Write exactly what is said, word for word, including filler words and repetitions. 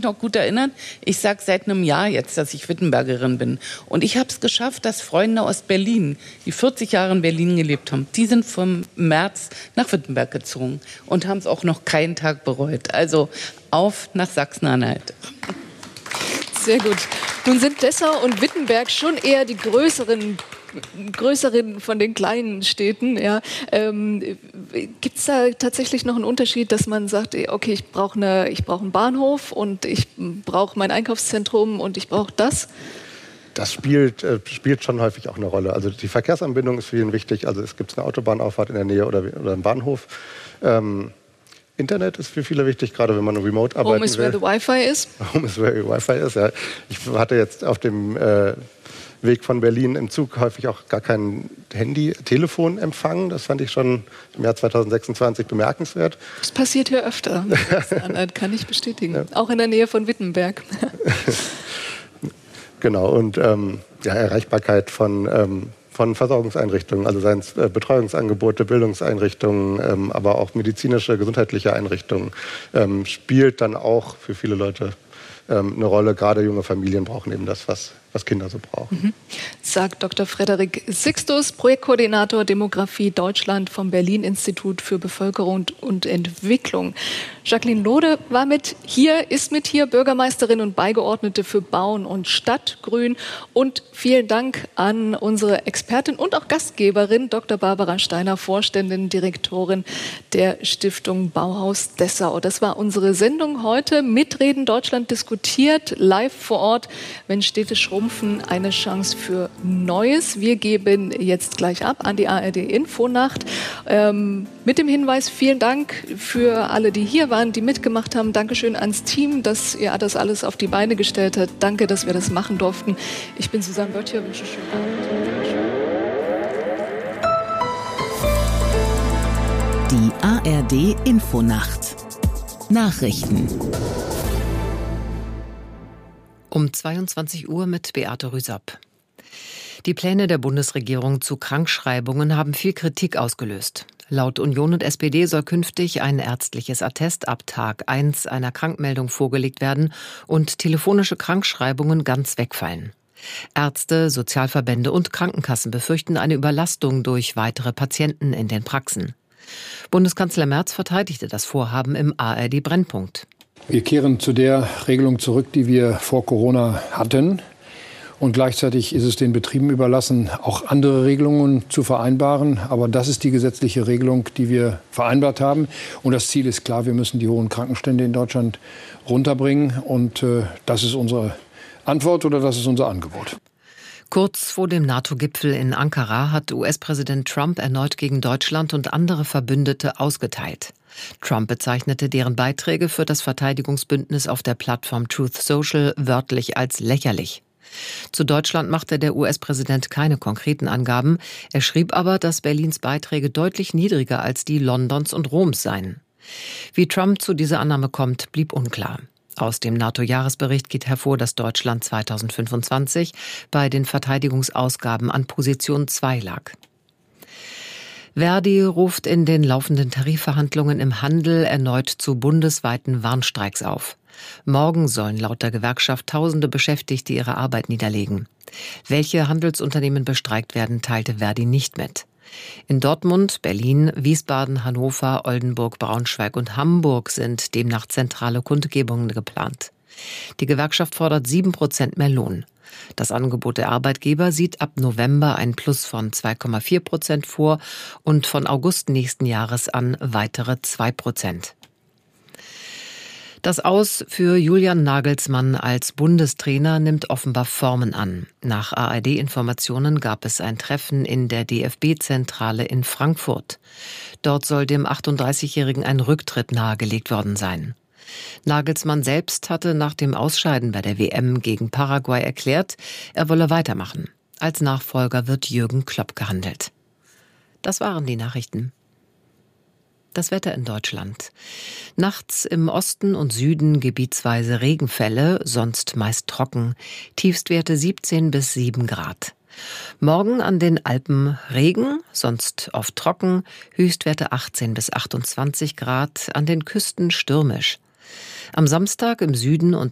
noch gut erinnern. Ich sage seit einem Jahr jetzt, dass ich Wittenbergerin bin. Und ich habe es geschafft, dass Freunde aus Berlin, die vierzig Jahre in Berlin gelebt haben, die sind vom März nach Wittenberg gezogen und haben es auch noch keinen Tag bereut. Also auf nach Sachsen-Anhalt. Sehr gut. Nun sind Dessau und Wittenberg schon eher die größeren größeren von den kleinen Städten. Ja. Ähm, gibt es da tatsächlich noch einen Unterschied, dass man sagt, okay, ich brauche eine, ich brauche einen Bahnhof und ich brauche mein Einkaufszentrum und ich brauche das? Das spielt, äh, spielt schon häufig auch eine Rolle. Also die Verkehrsanbindung ist vielen wichtig. Also es gibt eine Autobahnauffahrt in der Nähe oder, oder einen Bahnhof. Ähm, Internet ist für viele wichtig, gerade wenn man remote arbeiten will. Home is where the Wi-Fi is. Home is where the Wi-Fi is, ja. Ich hatte jetzt auf dem äh, Weg von Berlin im Zug häufig auch gar kein Handy-Telefonempfang. Das fand ich schon im Jahr zwanzig sechsundzwanzig bemerkenswert. Das passiert hier öfter, das kann ich bestätigen. Ja. Auch in der Nähe von Wittenberg. Genau, und ähm, ja, Erreichbarkeit von, ähm, von Versorgungseinrichtungen, also seien es äh, Betreuungsangebote, Bildungseinrichtungen, ähm, aber auch medizinische, gesundheitliche Einrichtungen, ähm, spielt dann auch für viele Leute ähm, eine Rolle. Gerade junge Familien brauchen eben das, was was Kinder so brauchen. Mhm. Sagt Doktor Frederik Sixtus, Projektkoordinator Demografie Deutschland vom Berlin-Institut für Bevölkerung und Entwicklung. Jacqueline Lode war mit hier, ist mit hier, Bürgermeisterin und Beigeordnete für Bauen und Stadtgrün. Und vielen Dank an unsere Expertin und auch Gastgeberin, Doktor Barbara Steiner, Vorständin, Direktorin der Stiftung Bauhaus Dessau. Das war unsere Sendung heute. Mitreden Deutschland diskutiert, live vor Ort, wenn Städte schrumpfen. Eine Chance für Neues. Wir geben jetzt gleich ab an die A R D-Infonacht ähm, mit dem Hinweis, vielen Dank für alle, die hier waren, die mitgemacht haben. Dankeschön ans Team, dass ihr das alles auf die Beine gestellt habt. Danke, dass wir das machen durften. Ich bin Susanne Böttcher, wünsche einen schönen Abend. Die A R D-Infonacht. Nachrichten. Um zweiundzwanzig Uhr mit Beate Rüsapp. Die Pläne der Bundesregierung zu Krankschreibungen haben viel Kritik ausgelöst. Laut Union und S P D soll künftig ein ärztliches Attest ab Tag eins einer Krankmeldung vorgelegt werden und telefonische Krankschreibungen ganz wegfallen. Ärzte, Sozialverbände und Krankenkassen befürchten eine Überlastung durch weitere Patienten in den Praxen. Bundeskanzler Merz verteidigte das Vorhaben im A R D-Brennpunkt. Wir kehren zu der Regelung zurück, die wir vor Corona hatten. Und gleichzeitig ist es den Betrieben überlassen, auch andere Regelungen zu vereinbaren. Aber das ist die gesetzliche Regelung, die wir vereinbart haben. Und das Ziel ist klar, wir müssen die hohen Krankenstände in Deutschland runterbringen. Und äh, das ist unsere Antwort oder das ist unser Angebot. Kurz vor dem NATO-Gipfel in Ankara hat U S-Präsident Trump erneut gegen Deutschland und andere Verbündete ausgeteilt. Trump bezeichnete deren Beiträge für das Verteidigungsbündnis auf der Plattform Truth Social wörtlich als lächerlich. Zu Deutschland machte der U S-Präsident keine konkreten Angaben. Er schrieb aber, dass Berlins Beiträge deutlich niedriger als die Londons und Roms seien. Wie Trump zu dieser Annahme kommt, blieb unklar. Aus dem NATO-Jahresbericht geht hervor, dass Deutschland zweitausendfünfundzwanzig bei den Verteidigungsausgaben an Position zwei lag. Verdi ruft in den laufenden Tarifverhandlungen im Handel erneut zu bundesweiten Warnstreiks auf. Morgen sollen laut der Gewerkschaft tausende Beschäftigte ihre Arbeit niederlegen. Welche Handelsunternehmen bestreikt werden, teilte Verdi nicht mit. In Dortmund, Berlin, Wiesbaden, Hannover, Oldenburg, Braunschweig und Hamburg sind demnach zentrale Kundgebungen geplant. Die Gewerkschaft fordert sieben Prozent mehr Lohn. Das Angebot der Arbeitgeber sieht ab November ein Plus von zwei Komma vier Prozent vor und von August nächsten Jahres an weitere zwei Prozent. Das Aus für Julian Nagelsmann als Bundestrainer nimmt offenbar Formen an. Nach A R D-Informationen gab es ein Treffen in der D F B-Zentrale in Frankfurt. Dort soll dem achtunddreißigjährigen ein Rücktritt nahegelegt worden sein. Nagelsmann selbst hatte nach dem Ausscheiden bei der W M gegen Paraguay erklärt, er wolle weitermachen. Als Nachfolger wird Jürgen Klopp gehandelt. Das waren die Nachrichten. Das Wetter in Deutschland. Nachts im Osten und Süden gebietsweise Regenfälle, sonst meist trocken. Tiefstwerte siebzehn bis sieben Grad. Morgen an den Alpen Regen, sonst oft trocken. Höchstwerte achtzehn bis achtundzwanzig Grad, an den Küsten stürmisch. Am Samstag im Süden und